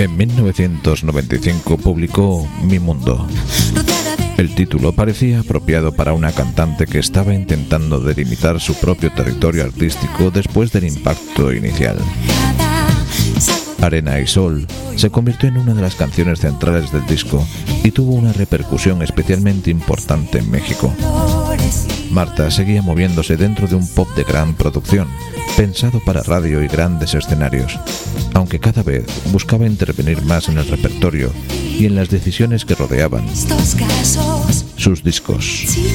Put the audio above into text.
En 1995 publicó Mi Mundo. El título parecía apropiado para una cantante que estaba intentando delimitar su propio territorio artístico después del impacto inicial. Arena y Sol se convirtió en una de las canciones centrales del disco y tuvo una repercusión especialmente importante en México. Marta seguía moviéndose dentro de un pop de gran producción, pensado para radio y grandes escenarios, aunque cada vez buscaba intervenir más en el repertorio y en las decisiones que rodeaban sus discos.